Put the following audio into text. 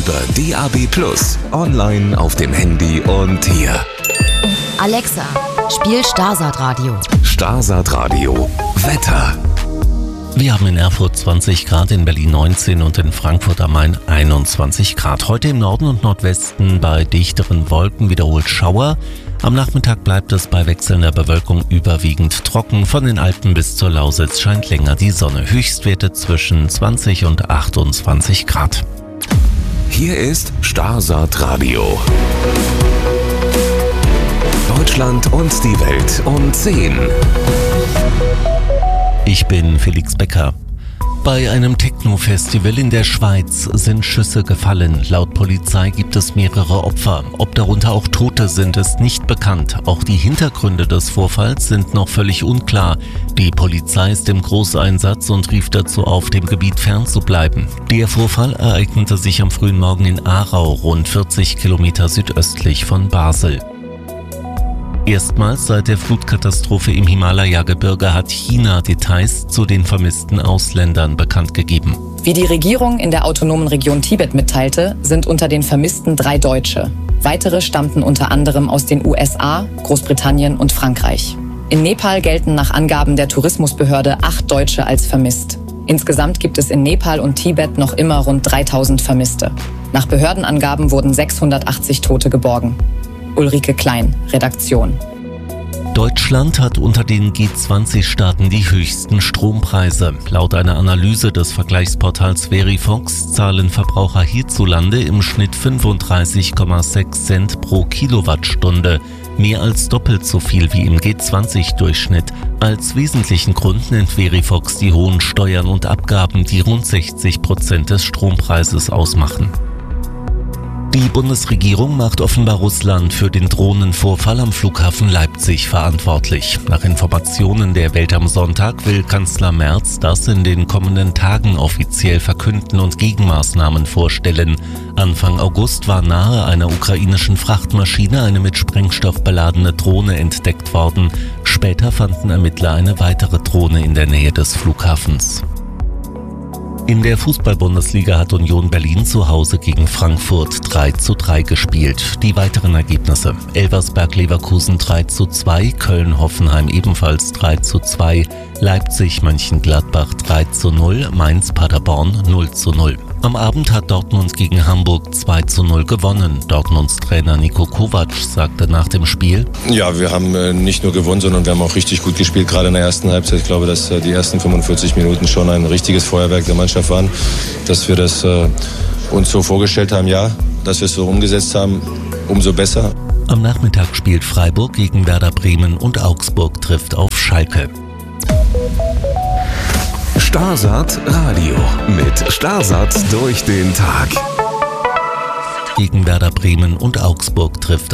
über DAB+, online auf dem Handy und hier. Alexa, spiel Starsat Radio. Starsat Radio. Wetter. Wir haben in Erfurt 20 Grad, in Berlin 19 und in Frankfurt am Main 21 Grad. Heute im Norden und Nordwesten bei dichteren Wolken wiederholt Schauer. Am Nachmittag bleibt es bei wechselnder Bewölkung überwiegend trocken. Von den Alpen bis zur Lausitz scheint länger die Sonne. Höchstwerte zwischen 20 und 28 Grad. Hier ist Starsat Radio. Deutschland und die Welt um 10. Ich bin Felix Becker. Bei einem Techno-Festival in der Schweiz sind Schüsse gefallen. Laut Polizei gibt es mehrere Opfer. Ob darunter auch Tote sind, ist nicht bekannt. Auch die Hintergründe des Vorfalls sind noch völlig unklar. Die Polizei ist im Großeinsatz und rief dazu auf, dem Gebiet fernzubleiben. Der Vorfall ereignete sich am frühen Morgen in Aarau, rund 40 Kilometer südöstlich von Basel. Erstmals seit der Flutkatastrophe im Himalaya-Gebirge hat China Details zu den vermissten Ausländern bekannt gegeben. Wie die Regierung in der autonomen Region Tibet mitteilte, sind unter den Vermissten 3 Deutsche. Weitere stammten unter anderem aus den USA, Großbritannien und Frankreich. In Nepal gelten nach Angaben der Tourismusbehörde 8 Deutsche als vermisst. Insgesamt gibt es in Nepal und Tibet noch immer rund 3000 Vermisste. Nach Behördenangaben wurden 680 Tote geborgen. Ulrike Klein, Redaktion. Deutschland hat unter den G20-Staaten die höchsten Strompreise. Laut einer Analyse des Vergleichsportals Verifox zahlen Verbraucher hierzulande im Schnitt 35,6 Cent pro Kilowattstunde. Mehr als doppelt so viel wie im G20-Durchschnitt. Als wesentlichen Grund nennt Verifox die hohen Steuern und Abgaben, die rund 60% des Strompreises ausmachen. Die Bundesregierung macht offenbar Russland für den Drohnenvorfall am Flughafen Leipzig verantwortlich. Nach Informationen der Welt am Sonntag will Kanzler Merz das in den kommenden Tagen offiziell verkünden und Gegenmaßnahmen vorstellen. Anfang August war nahe einer ukrainischen Frachtmaschine eine mit Sprengstoff beladene Drohne entdeckt worden. Später fanden Ermittler eine weitere Drohne in der Nähe des Flughafens. In der Fußball-Bundesliga hat Union Berlin zu Hause gegen Frankfurt 3:3 gespielt. Die weiteren Ergebnisse: Elversberg-Leverkusen 3:2, Köln-Hoffenheim ebenfalls 3:2, Leipzig-Mönchengladbach 3:0, Mainz-Paderborn 0:0. Am Abend hat Dortmund gegen Hamburg 2:0 gewonnen. Dortmunds Trainer Niko Kovac sagte nach dem Spiel: Ja, wir haben nicht nur gewonnen, sondern wir haben auch richtig gut gespielt, gerade in der ersten Halbzeit. Ich glaube, dass die ersten 45 Minuten schon ein richtiges Feuerwerk der Mannschaft waren. Dass wir das uns so vorgestellt haben, ja, dass wir es so umgesetzt haben, umso besser. Am Nachmittag spielt Freiburg gegen Werder Bremen und Augsburg trifft auf Schalke. Starsat Radio mit Starsat durch den Tag. Gegen Werder Bremen und Augsburg trifft